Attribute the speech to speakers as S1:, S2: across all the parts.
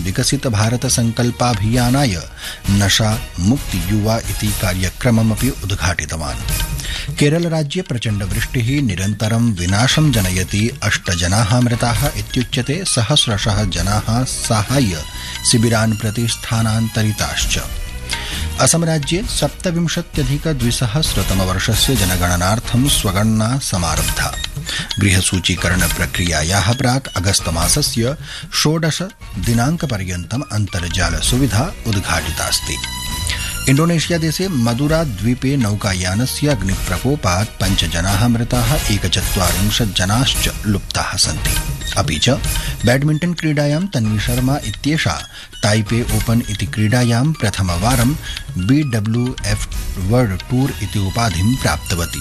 S1: विकसित भारत संकल्पाभियानाय नशा मुक्ति युवा इति कार्यक्रममपि उद्घाटितवान्। केरल राज्ये प्रचण्ड वृष्टिः निरन्तरं विनाशं जनयति। 8 जनाः मृताः इत्युच्यते। सहस्रशः जनाः साहाय्य शिबिरान् प्रति स्थानान्तरिताश्च। असम राज्ये 27,200 जनगणनार्थं स्वगणना समारब्धा। गृहसूचीकरण प्रक्रियायाः प्राक् अगस्त मासस्य 16 दिनाङ्कपर्यन्तम् अन्तर्जाल सुविधा उद्घाटितास्ति। इण्डोनेशिया देशे मदुरा द्वीपे नौकायानस्य अग्निप्रकोपात् 5 जनाः मृताः, 41 जनाश्च लुप्ताः सन्ति। अपि च बैडमिण्टन् क्रीडायां तन्वी शर्मा इत्येषा ताइपे ओपन इति क्रीडायां प्रथमवारं BWF वर्ल्ड टूर इति उपाधिं प्राप्तवती।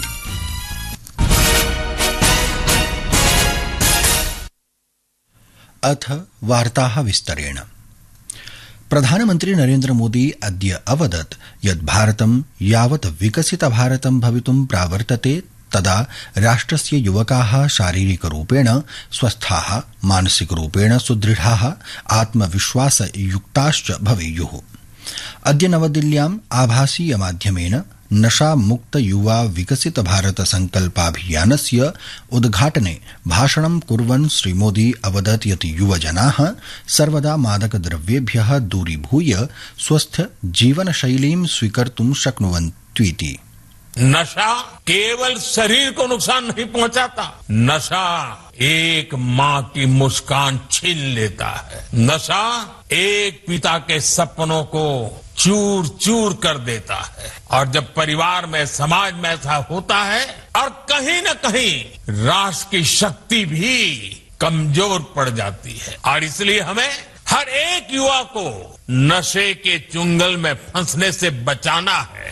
S1: अथ वार्ताः विस्तरेण। प्रधानमन्त्री नरेन्द्र मोदी अद्य अवदत् यत् भारतं यावत् विकसित भारतं भवितुं प्रावर्तते तदा राष्ट्रस्य युवकाः शारीरिकरूपेण स्वस्थाः, मानसिकरूपेण सुदृढाः, आत्मविश्वासयुक्ताश्च भवेयुः। अद्य नवदिल्ल्याम् आभासीय माध्यमेन नशा मुक्त युवा विकसित भारत संकल्पाभियानस्य उद्घाटने भाषणं कुर्वन् श्रीमोदी अवदत् यत् युवजनाः सर्वदा मादकद्रव्येभ्यः दूरीभूय स्वस्थ जीवनशैलीं स्वीकर्तुं शक्नुवन्तीति।
S2: नशा केवल शरीर को नुकसान नहीं पहुंचाता, नशा एक माँ की मुस्कान छीन लेता है। नशा एक पिता के सपनों को चूर चूर कर देता है। और जब परिवार में, समाज में ऐसा होता है और कहीं न कहीं राष्ट्र की शक्ति भी कमजोर पड़ जाती है। और इसलिए हमें हर एक युवा को नशे के चुंगल में फंसने से बचाना है।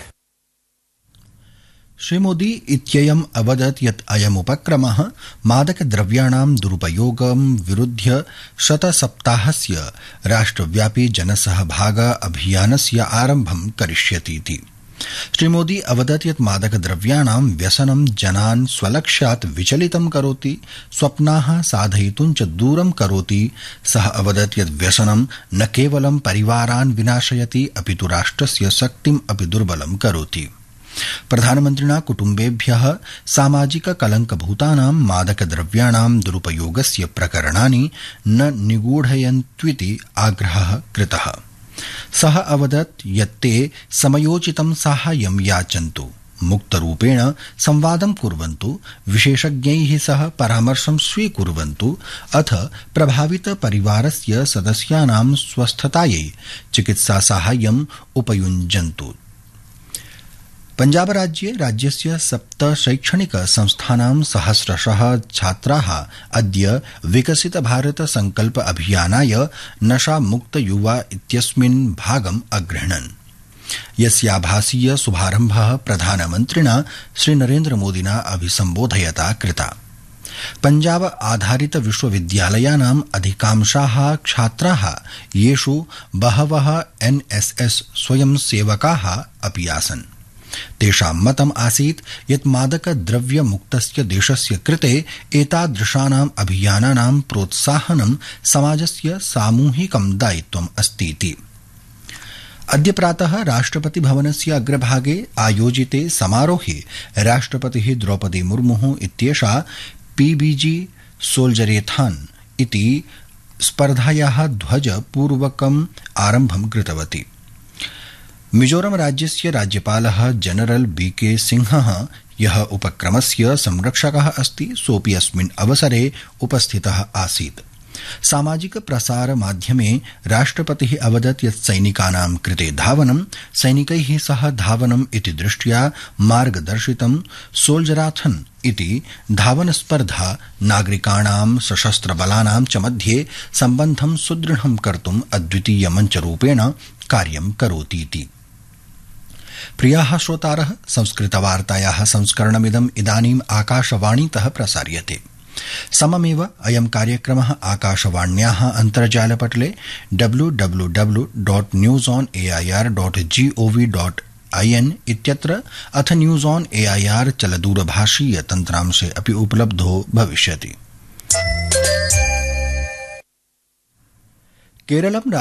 S1: श्रीमोदी इत्ययम् अवदत् यत् अयम् उपक्रमः मादकद्रव्याणां दुरुपयोगं विरुध्य शतसप्ताहस्य राष्ट्रव्यापी जनसहभाग अभियानस्य आरम्भं करिष्यतीति। श्रीमोदी अवदत् यत् मादकद्रव्याणां व्यसनं जनान् स्वलक्ष्यात् विचलितं करोति, स्वप्नाः साधयितुं च दूरं करोति। सः अवदत् यत् व्यसनं न केवलं परिवारान् विनाशयति अपितु राष्ट्रस्य शक्तिम् अपि दुर्बलं करोति। प्रधानमन्त्रिणा कुटुम्बेभ्यः सामाजिक कलंकभूतानां मादकद्रव्याणां दुरुपयोगस्य प्रकरणानि न निगूढयन्त्विति आग्रहः कृतः। सः अवदत् यत् ते समयोचितं साहाय्यं याचन्तु, मुक्तरूपेण संवादं कुर्वन्तु, विशेषज्ञैः सह परामर्शं स्वीकुर्वन्तु, अथ प्रभावित परिवारस्य सदस्यानां स्वस्थतायै चिकित्सा साहाय्यम् उपयुञ्जन्तु। पंजाब राज्ये राज्यस्य 7 शैक्षणिक संस्थानां सहस्रशः छात्राः अद्य विकसित भारत संकल्प अभियानाय नशा मुक्त युवा इत्यस्मिन् भागम् अगृह्णन्, यस्याभासीय शुभारम्भः प्रधानमन्त्रिणा श्रीनरेन्द्र मोदिना अभिसम्बोधयता कृता। पंजाब आधारित विश्वविद्यालयानाम् अधिकांशाः छात्राः, येषु बहवः NSS स्वयंसेवकाः अपि आसन्, तेषां मतम् आसीत् यत् मादकद्रव्य मुक्तस्य देशस्य कृते एतादृशानाम् अभियानानां प्रोत्साहनं समाजस्य सामूहिकं दायित्वम् अस्तीति। अद्य प्रातः राष्ट्रपति भवनस्य अग्रभागे आयोजिते समारोहे राष्ट्रपतिः द्रौपदी मुर्मुः इत्येषा PBG सोल्जरेथान् इति स्पर्धायाः ध्वजपूर्वकम् आरम्भं कृतवती। मिजोरम राज्यस्य राज्यपालः जनरल BK सिंहः, यः उपक्रमस्य संरक्षकः अस्ति, सोऽपि अस्मिन् अवसरे उपस्थितः आसीत्। सामाजिक प्रसार माध्यमे राष्ट्रपतिः अवदत् यत् सैनिकानां कृते धावनं, सैनिकैः सह धावनम् इति दृष्ट्या मार्गदर्शितं सोल्जराथन इति धावनस्पर्धा नागरिकाणां सशस्त्रबलानां च मध्ये सम्बन्धं सुदृढं कर्तुम् अद्वितीय मञ्चरूपेण कार्यं करोतीति। प्रियाः श्रोतारः, संस्कृतवार्तायाः संस्करणमिदम् इदानीम् आकाशवाणीतः प्रसार्यते। सममेव अयं कार्यक्रमः आकाशवाण्याः अन्तर्जालपटले www.newsonair.gov.in इत्यत्र अथ न्यूज़ ऑन AIR चलदूरभाषीय तन्त्रांशे अपि उपलब्धो भविष्यति। केरलम्